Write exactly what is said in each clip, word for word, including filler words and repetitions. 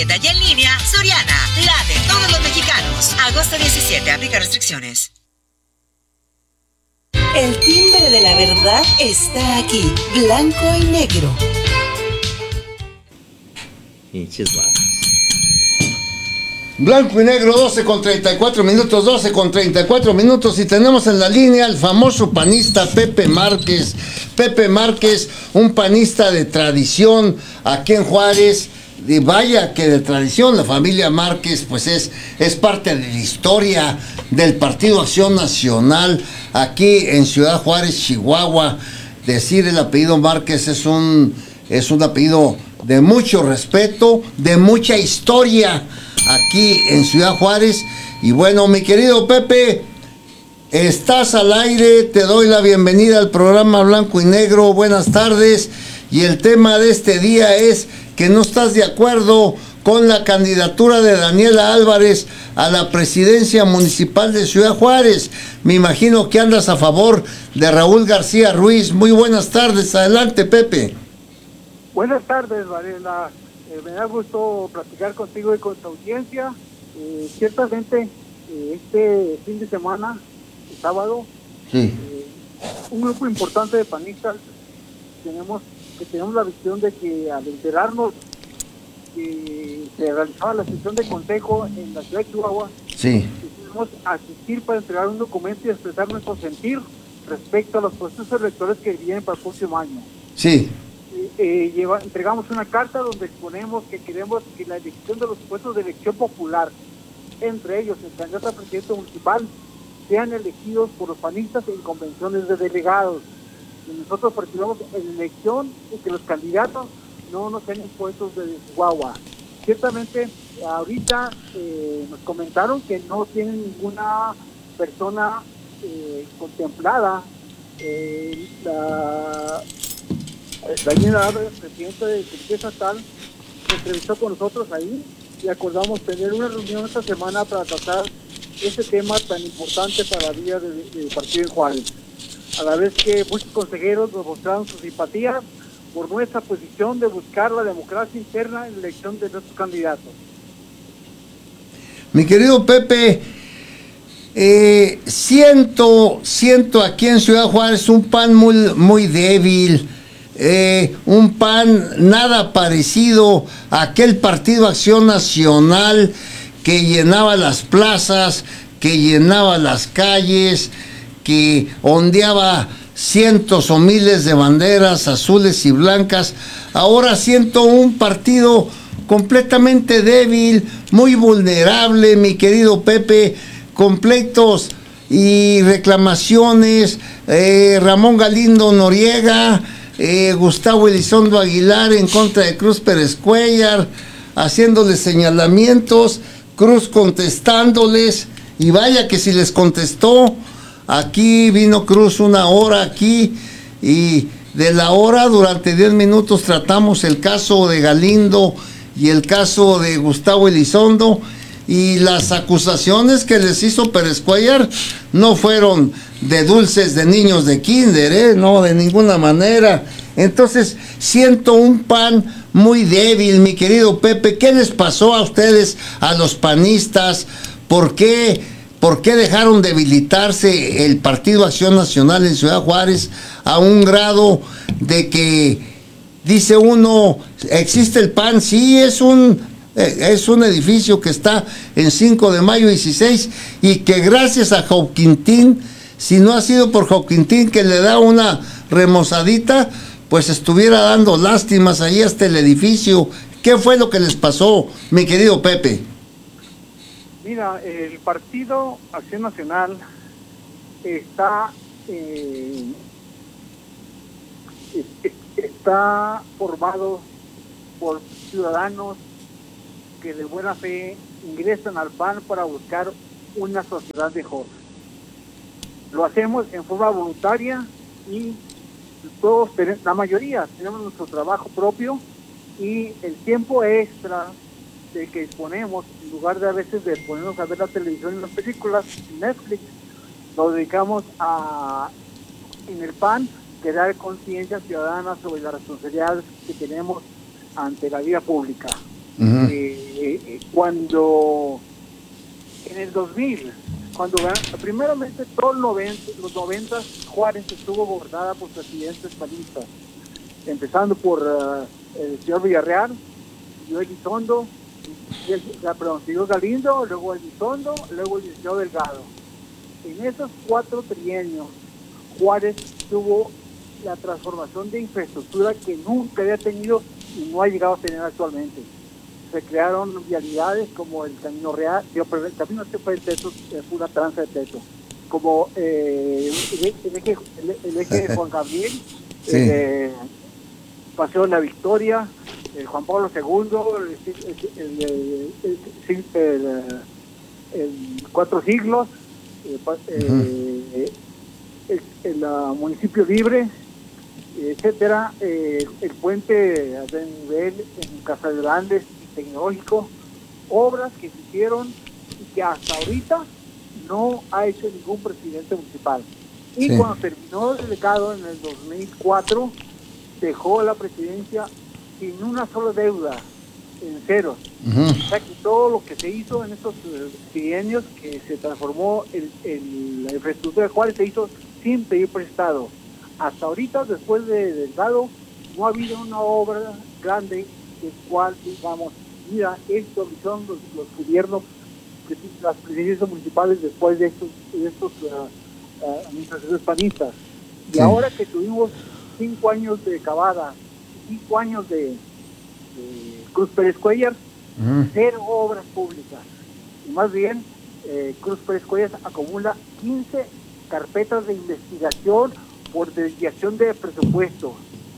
tienda y en línea, Soriana, la de todos los mexicanos. Agosto diecisiete, aplica restricciones. El timbre de la verdad está aquí, blanco y negro. Blanco y negro, doce con treinta y cuatro minutos, doce con treinta y cuatro minutos, y tenemos en la línea al famoso panista Pepe Márquez. Pepe Márquez, un panista de tradición aquí en Juárez, y vaya que de tradición, la familia Márquez pues es, es parte de la historia del Partido Acción Nacional aquí en Ciudad Juárez, Chihuahua. Decir el apellido Márquez es un, es un apellido de mucho respeto, de mucha historia aquí en Ciudad Juárez. Y bueno, mi querido Pepe, estás al aire, te doy la bienvenida al programa Blanco y Negro, buenas tardes. Y el tema de este día es que no estás de acuerdo con la candidatura de Daniela Álvarez a la presidencia municipal de Ciudad Juárez. Me imagino que andas a favor de Raúl García Ruiz. Muy buenas tardes, adelante Pepe. Buenas tardes, Varela. Eh, me da gusto platicar contigo y con tu audiencia. Eh, ciertamente, eh, este fin de semana, el sábado, sí. eh, un grupo importante de panistas tenemos que tenemos la visión de que al enterarnos que se realizaba la sesión de consejo en la ciudad de Chihuahua, sí. decidimos asistir para entregar un documento y expresar nuestro sentir respecto a los procesos electorales que vienen para el próximo año. Sí. Eh, lleva, entregamos una carta donde exponemos que queremos que la elección de los puestos de elección popular, entre ellos el candidato a presidente municipal, sean elegidos por los panistas en convenciones de delegados. Y nosotros participamos en la elección y que los candidatos no nos sean impuestos de Chihuahua. Ciertamente, ahorita eh, nos comentaron que no tienen ninguna persona eh, contemplada. Eh, la Daniela Álvarez, presidente del Comité Estatal, se entrevistó con nosotros ahí y acordamos tener una reunión esta semana para tratar este tema tan importante para la vida del de, de partido en Juárez. A la vez que muchos consejeros nos mostraron su simpatía por nuestra posición de buscar la democracia interna en la elección de nuestros candidatos. Mi querido Pepe, eh, siento, siento aquí en Ciudad Juárez un P A N muy, muy débil. Eh, un P A N nada parecido a aquel Partido Acción Nacional que llenaba las plazas, que llenaba las calles, que ondeaba cientos o miles de banderas azules y blancas. Ahora siento un partido completamente débil, muy vulnerable, mi querido Pepe, con pleitos y reclamaciones. eh, Ramón Galindo Noriega, Eh, Gustavo Elizondo Aguilar en contra de Cruz Pérez Cuellar, haciéndoles señalamientos, Cruz contestándoles, y vaya que si les contestó. Aquí vino Cruz una hora aquí, y de la hora durante diez minutos tratamos el caso de Galindo y el caso de Gustavo Elizondo, y las acusaciones que les hizo Pérez Cuellar no fueron de dulces de niños de kinder, ¿eh? No, de ninguna manera. Entonces, siento un P A N muy débil, mi querido Pepe. ¿Qué les pasó a ustedes, a los panistas? ¿Por qué, por qué dejaron debilitarse el Partido Acción Nacional en Ciudad Juárez a un grado de que, dice uno, existe el P A N? Sí, es un... es un edificio que está en cinco de mayo dieciséis, y que gracias a Joaquintín, si no ha sido por Joaquintín que le da una remozadita, pues estuviera dando lástimas ahí hasta el edificio. ¿Qué fue lo que les pasó, mi querido Pepe? Mira, el Partido Acción Nacional está eh, está formado por ciudadanos que de buena fe ingresan al P A N para buscar una sociedad mejor. Lo hacemos en forma voluntaria y todos, la mayoría, tenemos nuestro trabajo propio, y el tiempo extra de que disponemos, en lugar de a veces de ponernos a ver la televisión y las películas, Netflix, lo dedicamos a, en el P A N, crear conciencia ciudadana sobre las responsabilidades que tenemos ante la vida pública. Uh-huh. Eh, eh, cuando en el dos mil, cuando primeramente todos los noventa, los noventa Juárez estuvo gobernada por presidentes panistas, empezando por uh, el señor Villarreal, señor Elizondo, el, perdón, señor Galindo, luego Elizondo, luego el señor Delgado. En esos cuatro trienios, Juárez tuvo la transformación de infraestructura que nunca había tenido y no ha llegado a tener actualmente. Se crearon vialidades como el Camino Real, el Camino este de Teto, es una tranza de Teto, como eh, el, el, eje, el, el eje de Juan Gabriel, sí. el, eh, Paseo de la Victoria, el Juan Pablo segundo, el, el, el, el, el, el Cuatro Siglos, eh, uh-huh. el, el uh, Municipio Libre, etcétera, eh, el puente de nivel en Casas Grandes tecnológico, obras que se hicieron y que hasta ahorita no ha hecho ningún presidente municipal. Y sí. Cuando terminó el legado en el dos mil cuatro, dejó la presidencia sin una sola deuda, en ceros. Uh-huh. O sea que todo lo que se hizo en estos trienios, que se transformó en, en la infraestructura de Juárez, se hizo sin pedir prestado. Hasta ahorita, después de Delgado, no ha habido una obra grande el cual, digamos, mira, esto son los, los gobiernos, las presidencias municipales después de estos, de estos uh, uh, administraciones panistas. Y sí. Ahora que tuvimos cinco años de Cavada, cinco años de, de Cruz Pérez Cuellar, uh-huh. cero obras públicas. Y más bien, eh, Cruz Pérez Cuellar acumula quince carpetas de investigación por desviación de presupuesto.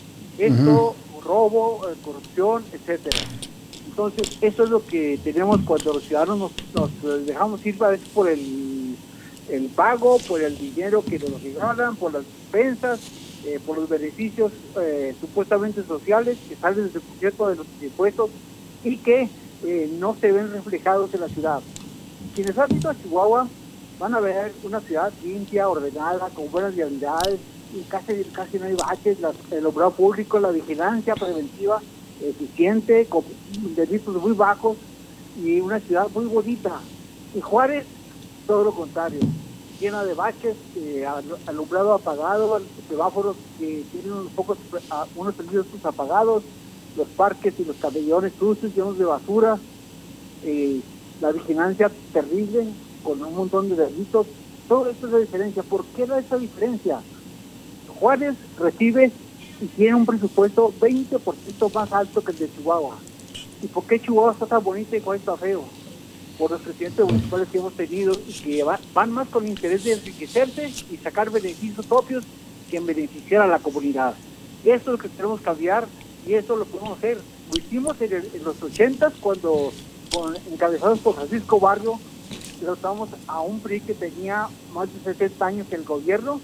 Esto, uh-huh. robo, eh, corrupción, etcétera. Entonces, eso es lo que tenemos cuando los ciudadanos nos, nos dejamos ir a veces por el, el pago, por el dinero que nos regalan, por las despensas, eh, por los beneficios eh, supuestamente sociales que salen del cierto de los impuestos y que eh, no se ven reflejados en la ciudad. Quienes han ido a Chihuahua van a ver una ciudad limpia, ordenada, con buenas vialidades, y casi, casi no hay baches, la, el obrado público, la vigilancia preventiva eficiente, con delitos muy bajos y una ciudad muy bonita. Y Juárez, todo lo contrario, llena de baches, eh, alumbrado apagado, semáforos que tienen unos pocos, unos servicios apagados, los parques y los camellones sucios, llenos de basura, eh, la vigilancia terrible, con un montón de delitos. Todo esto es la diferencia. ¿Por qué da esa diferencia? Juárez recibe y tiene un presupuesto veinte por ciento más alto que el de Chihuahua. ¿Y por qué Chihuahua está tan bonito y Juárez está feo? Por los presidentes municipales que hemos tenido y que va, van más con interés de enriquecerse y sacar beneficios propios que en beneficiar a la comunidad. Eso es lo que queremos cambiar y eso lo podemos hacer. Lo hicimos en, el, en los ochentas cuando, con, encabezados por Francisco Barrio, derrotamos a un P R I que tenía más de sesenta años en el gobierno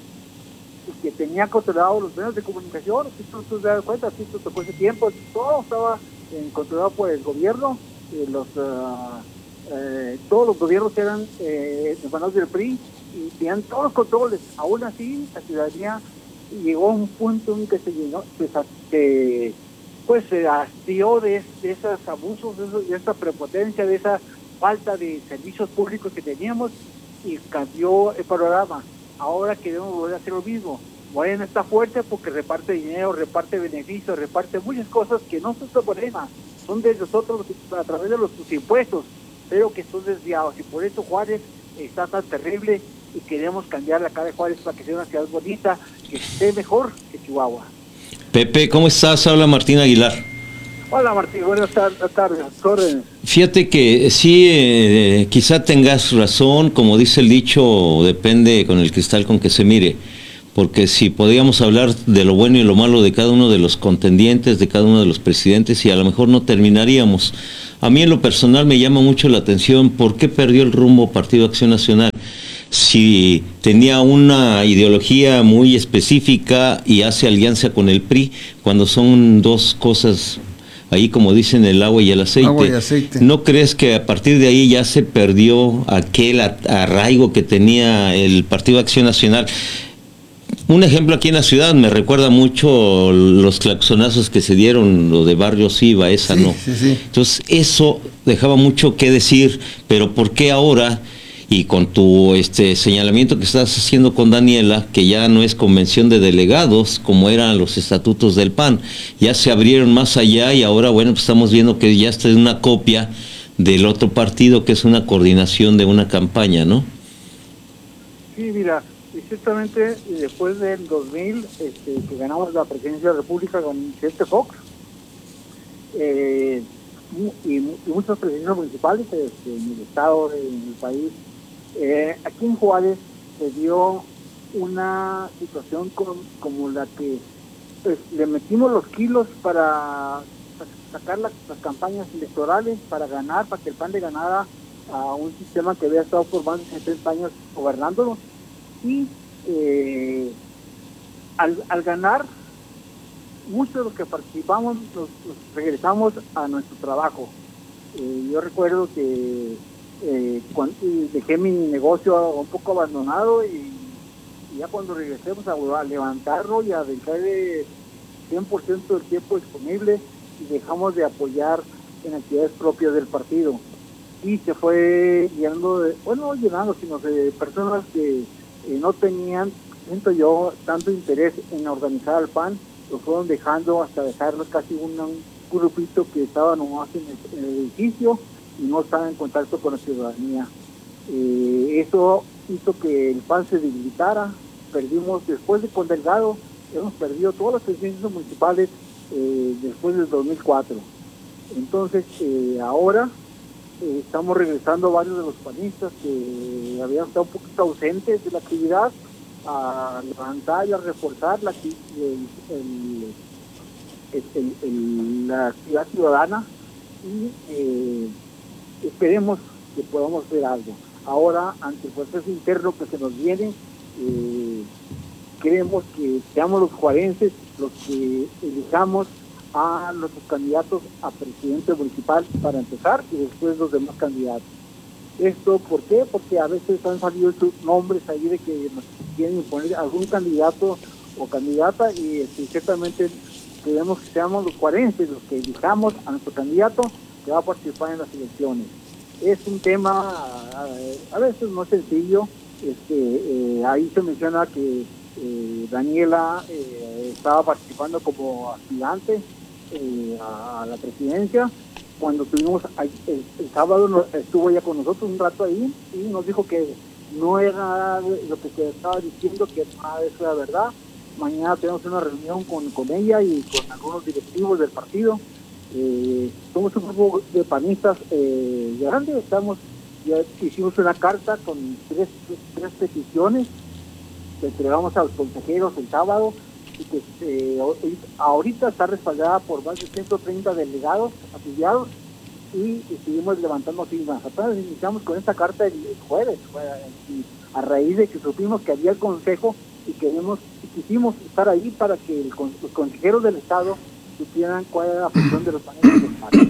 y que tenía controlado los medios de comunicación. Si tú te das cuenta, si tú tocó ese tiempo, todo estaba eh, controlado por el gobierno, eh, los, uh, eh, todos los gobiernos eran eh, hermanos del P R I y tenían todos los controles. Aún así, la ciudadanía llegó a un punto en que se llenó, pues, que, pues se hastió de, de esos abusos, de, eso, de esa prepotencia, de esa falta de servicios públicos que teníamos y cambió el panorama. Ahora queremos volver a hacer lo mismo. Morena está fuerte porque reparte dinero, reparte beneficios, reparte muchas cosas que no son de Morena, son de nosotros a través de los sus impuestos, pero que son desviados. Y por eso Juárez está tan terrible y queremos cambiar la cara de Juárez para que sea una ciudad bonita, que esté mejor que Chihuahua. Pepe, ¿cómo estás? Habla Martín Aguilar. Hola Martín, buenas tardes. Fíjate que sí, eh, quizá tengas razón, como dice el dicho, depende con el cristal con que se mire, porque si podíamos hablar de lo bueno y lo malo de cada uno de los contendientes, de cada uno de los presidentes, y a lo mejor no terminaríamos. A mí en lo personal me llama mucho la atención por qué perdió el rumbo Partido Acción Nacional. Si tenía una ideología muy específica y hace alianza con el P R I, cuando son dos cosas, ahí como dicen, el agua y el aceite. Agua y aceite. ¿No crees que a partir de ahí ya se perdió aquel arraigo que tenía el Partido Acción Nacional? Un ejemplo aquí en la ciudad me recuerda mucho los claxonazos que se dieron, lo de Barrio Siva, esa Sí, no. sí, sí. Entonces eso dejaba mucho que decir, pero ¿por qué ahora? Y con tu este señalamiento que estás haciendo con Daniela, que ya no es convención de delegados como eran los estatutos del P A N, ya se abrieron más allá y ahora, bueno, pues estamos viendo que ya está en una copia del otro partido, que es una coordinación de una campaña, ¿no? Sí, mira, exactamente después del dos mil, este, que ganamos la presidencia de la República con Vicente Fox, eh, y, y muchas presidencias municipales este, en el estado, en el país, eh, aquí en Juárez se dio una situación con, como la que pues, le metimos los kilos para sacar las, las campañas electorales, para ganar, para que el P A N le ganara a un sistema que había estado por más de setenta años gobernándolo, y eh, al, al ganar, muchos de los que participamos nos, nos regresamos a nuestro trabajo. Eh, yo recuerdo que eh, cuando, dejé mi negocio un poco abandonado y, y ya cuando regresemos a, a levantarlo y a dedicarle cien por ciento del tiempo disponible, y dejamos de apoyar en actividades propias del partido. Y se fue llenando, de, bueno, no llenando, sino de personas que eh, no tenían, siento yo, tanto interés en organizar al P A N, lo fueron dejando hasta dejarlo casi un, un grupito que estaba nomás en el, en el edificio y no estaba en contacto con la ciudadanía. Eh, eso hizo que el P A N se debilitara. Perdimos, después de con Delgado, hemos perdido todas las presidencias municipales eh, después del dos mil cuatro. Entonces, eh, ahora eh, estamos regresando varios de los panistas que habían estado un poquito ausentes de la actividad, a levantar y a reforzar la, el, el, el, el, la actividad ciudadana, y eh, esperemos que podamos hacer algo. Ahora, ante el proceso interno que se nos viene, eh, queremos que seamos los juarenses los que elijamos a nuestros candidatos a presidente municipal para empezar, y después los demás candidatos. ¿Esto por qué? Porque a veces han salido sus nombres ahí de que nos quieren imponer algún candidato o candidata, y este, ciertamente queremos que seamos los juarenses los que elijamos a nuestro candidato que va a participar en las elecciones. Es un tema a, a veces no sencillo. Este, eh, ahí se menciona que eh, Daniela eh, estaba participando como aspirante eh, a, a la presidencia. Cuando tuvimos el, el sábado no, estuvo ella con nosotros un rato ahí y nos dijo que no era lo que se estaba diciendo, que nada de eso era verdad. Mañana tenemos una reunión con, con ella y con algunos directivos del partido. Eh, somos un grupo de panistas eh, grande, estamos, ya hicimos una carta con tres, tres peticiones que entregamos a los consejeros el sábado, y que eh, ahorita está respaldada por más de ciento treinta delegados afiliados, y, y seguimos levantando firmas. Apenas iniciamos con esta carta el, el jueves, y a raíz de que supimos que había el consejo y queremos y quisimos estar ahí para que el, los consejeros del Estado supieran cuál era la función de los paneles del Estado.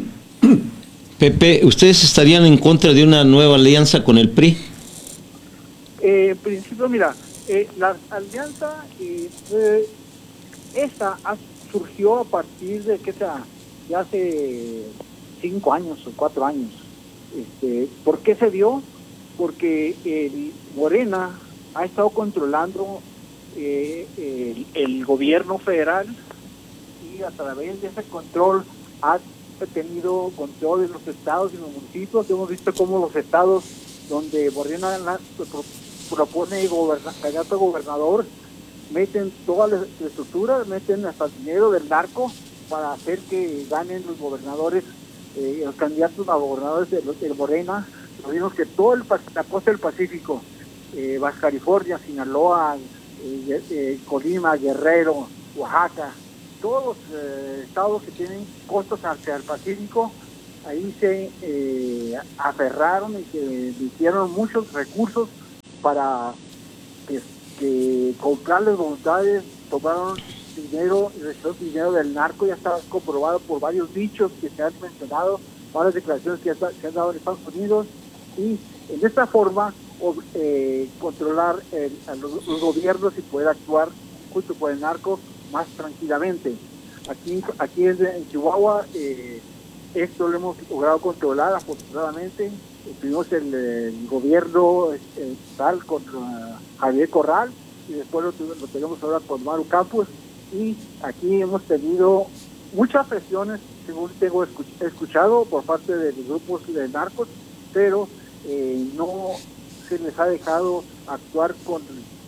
Pepe, ¿ustedes estarían en contra de una nueva alianza con el P R I? Eh, en principio, mira, eh, la alianza eh, eh, esta ha, surgió a partir de que sea de hace cinco años o cuatro años. Este, ¿por qué se dio? Porque el Morena ha estado controlando eh, el, el gobierno federal, y a través de ese control ha tenido control en los estados y en los municipios. Hemos visto cómo los estados donde Morena propone goberna, candidato a gobernador, meten toda la estructura, meten hasta el dinero del narco para hacer que ganen los gobernadores, eh, los candidatos a gobernadores de, de Morena. Lo vimos que toda la costa del Pacífico, eh, Baja California, Sinaloa, eh, eh, Colima, Guerrero, Oaxaca, todos los eh, estados que tienen costas hacia el Pacífico, ahí se eh, aferraron y que hicieron muchos recursos para que, que comprarles voluntades, tomaron dinero y recibieron dinero del narco. Ya está comprobado por varios dichos que se han mencionado, varias declaraciones que se han dado en Estados Unidos, y en esta forma eh, controlar el, a los, los gobiernos y poder actuar junto con el narco más tranquilamente. Aquí, aquí en, en Chihuahua, eh, esto lo hemos logrado controlar afortunadamente. Tuvimos el, el gobierno estatal con uh, Javier Corral y después lo, lo tenemos ahora con Maru Campos, y aquí hemos tenido muchas presiones, según tengo escuch- escuchado, por parte de los grupos de narcos, pero eh, no se les ha dejado actuar con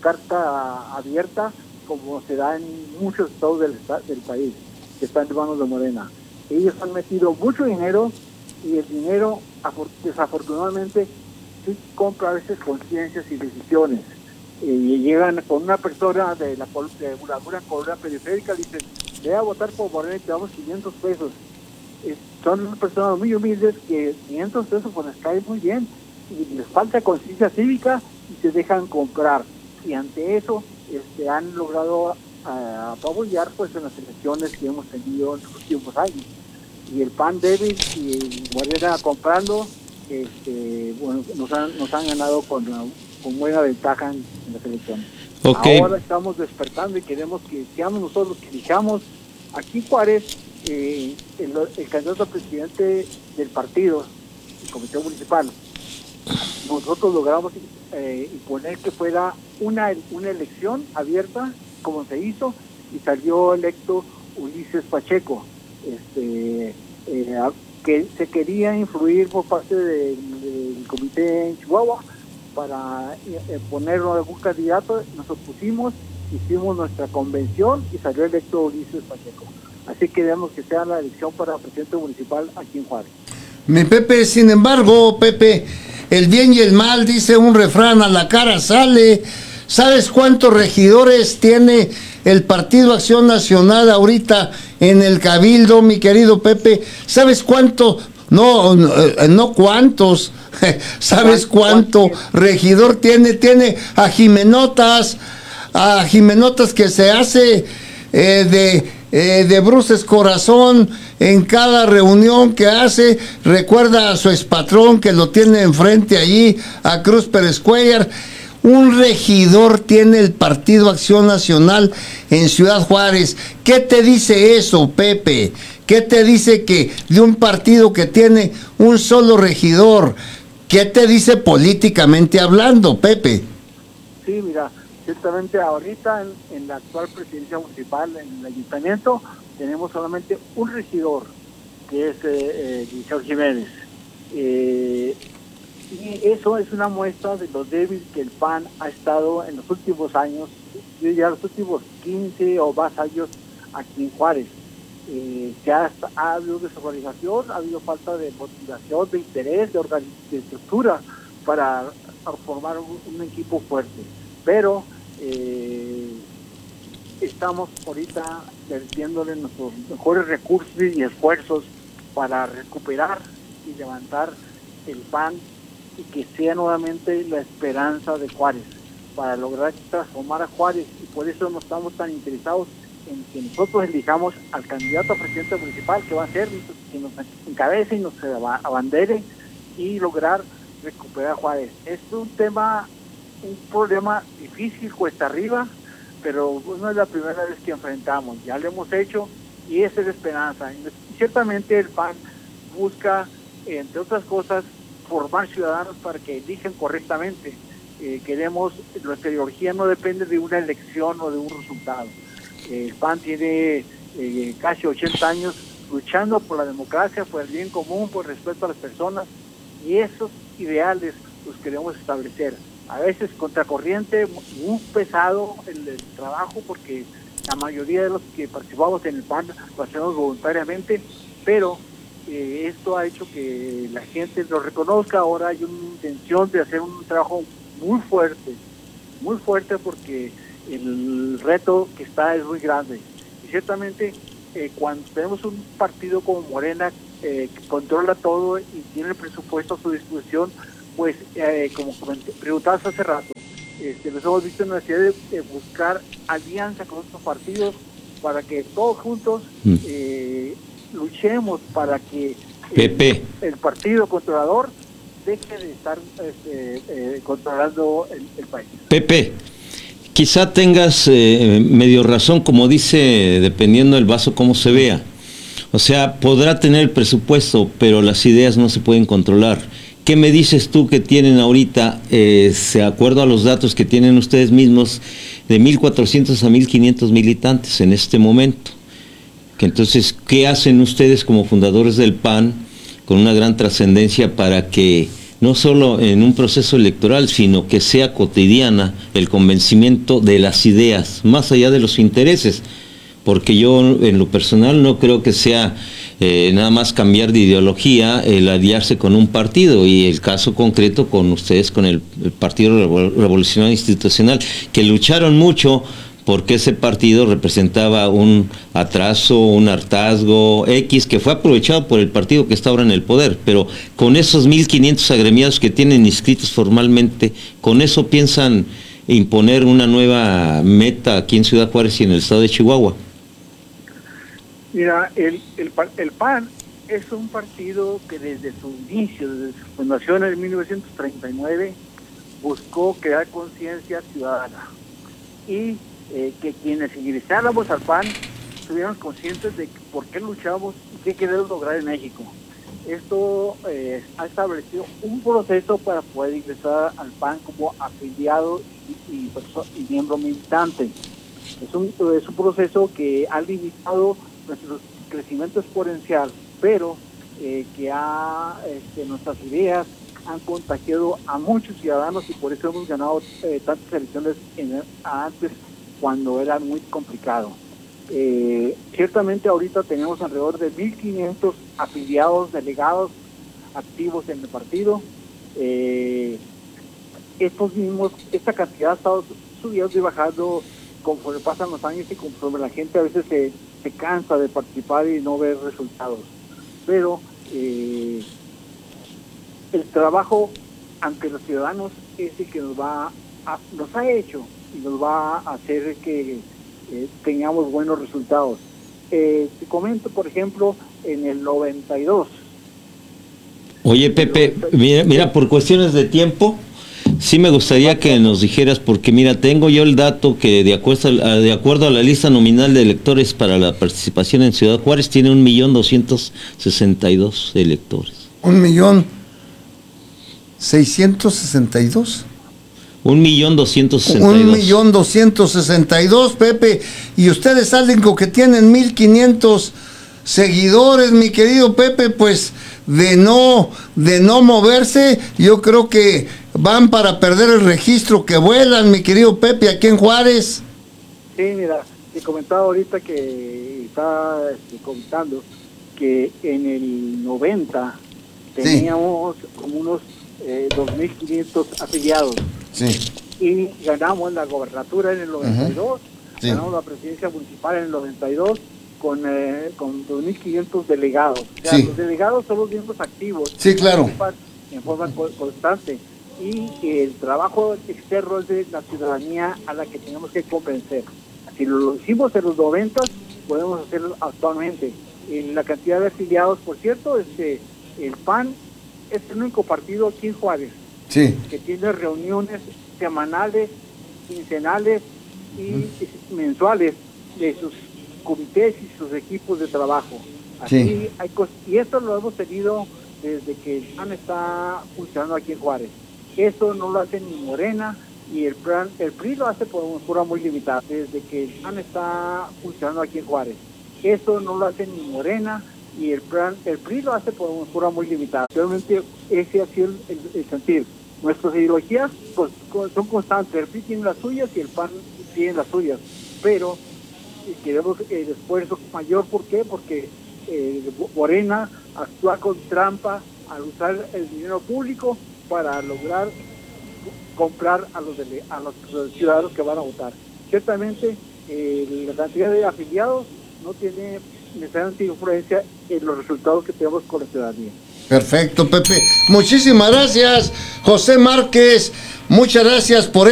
carta abierta como se da en muchos estados del, del país que están en manos de Morena. Ellos han metido mucho dinero y el dinero desafortunadamente sí compra a veces conciencias y decisiones. Y llegan con una persona de la de una, una colonia periférica y dicen, ve a votar por Morena y te damos quinientos pesos. Eh, son personas muy humildes que quinientos pesos pues les cae muy bien y les falta conciencia cívica y se dejan comprar. Y ante eso este, han logrado uh, apabullar pues en las elecciones que hemos tenido en los últimos años. Y el P A N débil y Morena comprando, este, bueno, nos han, nos han ganado con, con buena ventaja en, en las elecciones. Okay. Ahora estamos despertando y queremos que seamos nosotros los que elijamos. Aquí Juárez, eh, el, el candidato a presidente del partido, el comité municipal, nosotros logramos eh, imponer que fuera una, una elección abierta, como se hizo, y salió electo Ulises Pacheco. Este, eh, que se quería influir por parte del, del comité en Chihuahua para eh, poner algún candidato. Nos opusimos, hicimos nuestra convención y salió electo Ulises Pacheco. Así que queremos que sea la elección para presidente municipal aquí en Juárez. Mi Pepe, sin embargo, Pepe, el bien y el mal, dice un refrán, a la cara sale. ¿Sabes cuántos regidores tiene el Partido Acción Nacional ahorita en el Cabildo, mi querido Pepe? ¿Sabes cuánto? No, no, no cuántos. ¿Sabes cuánto regidor tiene? Tiene a Jimenotas, a Jimenotas que se hace eh, de, eh, de bruces corazón en cada reunión que hace. Recuerda a su expatrón que lo tiene enfrente allí, a Cruz Pérez Cuellar. Un regidor tiene el Partido Acción Nacional en Ciudad Juárez. ¿Qué te dice eso, Pepe? ¿Qué te dice que de un partido que tiene un solo regidor? ¿Qué te dice políticamente hablando, Pepe? Sí, mira, ciertamente ahorita en, en la actual presidencia municipal, en el ayuntamiento, tenemos solamente un regidor, que es eh, eh, Liceo Jiménez. Eh, Y eso es una muestra de lo débil que el P A N ha estado en los últimos años, ya los últimos quince o más años aquí en Juárez. Eh, que ha, ha habido desorganización, ha habido falta de motivación, de interés, de, de estructura para formar un, un equipo fuerte. Pero eh, estamos ahorita vertiéndole nuestros mejores recursos y esfuerzos para recuperar y levantar el P A N y que sea nuevamente la esperanza de Juárez, para lograr transformar a Juárez, y por eso no estamos tan interesados en que nosotros elijamos al candidato a presidente municipal, que va a ser que nos encabece y nos abandere y lograr recuperar a Juárez. Es un tema, un problema difícil, cuesta arriba, pero no es la primera vez que enfrentamos, ya lo hemos hecho y esa es la esperanza. Y ciertamente el P A N busca, entre otras cosas, formar ciudadanos para que elijan correctamente. Eh, queremos, nuestra ideología no depende de una elección o de un resultado. Eh, el P A N tiene eh, casi ochenta años luchando por la democracia, por el bien común, por el respeto a las personas, y esos ideales los queremos establecer. A veces contracorriente, muy pesado el, el trabajo, porque la mayoría de los que participamos en el P A N lo hacemos voluntariamente, pero Eh, esto ha hecho que la gente lo reconozca. Ahora hay una intención de hacer un trabajo muy fuerte, muy fuerte, porque el reto que está es muy grande. Y ciertamente eh, cuando tenemos un partido como Morena eh, que controla todo y tiene el presupuesto a su disposición, pues eh, como preguntabas hace rato, este, nos hemos visto en la necesidad de, de buscar alianza con otros partidos para que todos juntos eh, luchemos para que Pepe. El, el partido controlador deje de estar este, eh, controlando el, el país. Pepe, quizá tengas eh, medio razón, como dice, dependiendo del vaso cómo se vea. O sea, podrá tener el presupuesto, pero las ideas no se pueden controlar. ¿Qué me dices tú que tienen ahorita, eh, de acuerdo a los datos que tienen ustedes mismos, de mil cuatrocientos a mil quinientos militantes en este momento? Que entonces, ¿qué hacen ustedes como fundadores del P A N con una gran trascendencia para que no solo en un proceso electoral, sino que sea cotidiana el convencimiento de las ideas, más allá de los intereses? Porque yo en lo personal no creo que sea eh, nada más cambiar de ideología el aliarse con un partido, y el caso concreto con ustedes, con el, el Partido Revolucionario Institucional, que lucharon mucho porque ese partido representaba un atraso, un hartazgo X, que fue aprovechado por el partido que está ahora en el poder, pero con esos mil quinientos agremiados que tienen inscritos formalmente, con eso piensan imponer una nueva meta aquí en Ciudad Juárez y en el estado de Chihuahua. Mira, el, el, el P A N es un partido que desde su inicio, desde su fundación en mil novecientos treinta y nueve, buscó crear conciencia ciudadana y eh, que quienes ingresáramos al P A N estuviéramos conscientes de por qué luchamos y qué queremos lograr en México. Esto eh, ha establecido un proceso para poder ingresar al P A N como afiliado y, y, y miembro militante. Es un, es un proceso que ha limitado nuestro crecimiento exponencial, pero eh, que ha, este, nuestras ideas han contagiado a muchos ciudadanos, y por eso hemos ganado eh, tantas elecciones en, antes, cuando era muy complicado. Eh, ciertamente ahorita tenemos alrededor de mil quinientos afiliados, delegados activos en el partido. Eh, estos mismos, esta cantidad ha estado subiendo y bajando conforme pasan los años y conforme la gente a veces se, se cansa de participar y no ver resultados. Pero eh, el trabajo ante los ciudadanos es el que nos va a, nos ha hecho y nos va a hacer que eh, tengamos buenos resultados. Eh, te comento, por ejemplo, en el noventa y dos. Oye, Pepe, mira, mira, por cuestiones de tiempo, sí me gustaría que nos dijeras, porque mira, tengo yo el dato que de acuerdo a, de acuerdo a la lista nominal de electores para la participación en Ciudad Juárez, tiene un millón doscientos sesenta y dos electores. Un millón seiscientos sesenta y dos. Un millón doscientos sesenta y dos. Un millón doscientos sesenta y dos, Pepe. Y ustedes, algo que tienen mil quinientos seguidores, mi querido Pepe, pues de no, de no moverse, yo creo que van para perder el registro, que vuelan, mi querido Pepe, aquí en Juárez. Sí, mira, te comentaba ahorita que está este, comentando que en el noventa teníamos sí. como unos eh, dos mil quinientos afiliados. Sí. Y ganamos la gobernatura en el noventa y dos, uh-huh. sí. ganamos la presidencia municipal en el noventa y dos con, eh, con dos mil quinientos delegados. O sea, sí. los delegados son los miembros activos. Sí, claro. En forma constante. Y el trabajo externo es de la ciudadanía a la que tenemos que convencer. Si lo hicimos en los noventa, podemos hacerlo actualmente. En la cantidad de afiliados, por cierto, este, el P A N es el único partido aquí en Juárez sí. que tiene reuniones semanales, quincenales y mm. mensuales de sus comités y sus equipos de trabajo. Así sí. hay cosas, y esto lo hemos tenido desde que el P A N está funcionando aquí en Juárez. Eso no lo hace ni Morena, y el P R I, el P R I lo hace por una forma muy limitada, desde que el P A N está funcionando aquí en Juárez. Eso no lo hace ni Morena, y el P R I, el P R I lo hace por una forma muy limitada. Realmente ese ha sido el, el, el sentir. Nuestras ideologías pues, son constantes, el P R I tiene las suyas y el P A N tiene las suyas, pero eh, queremos el esfuerzo mayor. ¿Por qué? Porque eh, Morena actúa con trampa al usar el dinero público para lograr comprar a los, de, a los ciudadanos que van a votar. Ciertamente eh, la cantidad de afiliados no tiene necesariamente influencia en los resultados que tenemos con la ciudadanía. Perfecto, Pepe. Muchísimas gracias, José Márquez. Muchas gracias por